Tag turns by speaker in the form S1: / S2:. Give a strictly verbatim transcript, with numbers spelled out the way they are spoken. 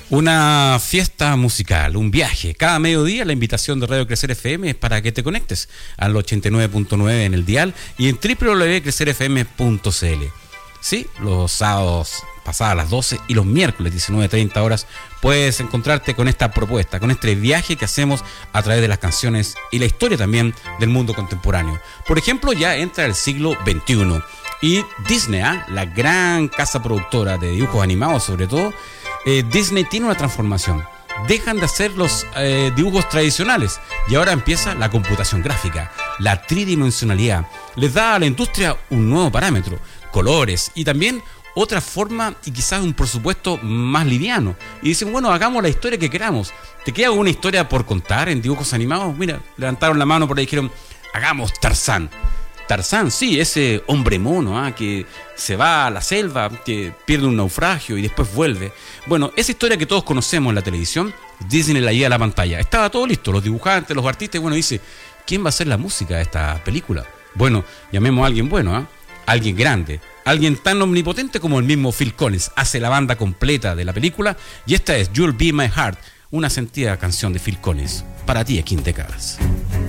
S1: Una fiesta musical, un viaje. Cada mediodía la invitación de Radio Crecer F M es para que te conectes al ochenta y nueve punto nueve en el dial y en doble u doble u doble u punto crecer f m punto c l. Sí, los sábados pasadas las doce y los miércoles diecinueve treinta horas puedes encontrarte con esta propuesta, con este viaje que hacemos a través de las canciones y la historia también del mundo contemporáneo. Por ejemplo, ya entra el siglo veintiuno y Disney, ¿eh? la gran casa productora de dibujos animados sobre todo, eh, Disney tiene una transformación. Dejan de hacer los eh, dibujos tradicionales y ahora empieza la computación gráfica, la tridimensionalidad. Les da a la industria un nuevo parámetro, colores y también otra forma y quizás un presupuesto más liviano. Y dicen, bueno, hagamos la historia que queramos. ¿Te queda alguna historia por contar en dibujos animados? Mira, levantaron la mano por ahí y dijeron, hagamos Tarzán. Tarzán, sí, ese hombre mono ¿eh? que se va a la selva, que pierde un naufragio y después vuelve. Bueno, esa historia que todos conocemos en la televisión, Disney la lleva a la pantalla. Estaba todo listo, los dibujantes, los artistas, y bueno, dice, ¿quién va a hacer la música de esta película? Bueno, llamemos a alguien bueno, ¿eh? alguien grande, alguien tan omnipotente como el mismo Phil Collins. Hace la banda completa de la película y esta es You'll Be My Heart, una sentida canción de Phil Collins, para ti aquí en Décadas.